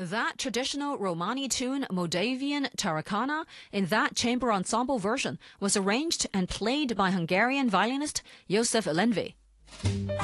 That traditional Romani tune, Moldavian Taracana, in that chamber ensemble version, was arranged and played by Hungarian violinist Josef Lenvi.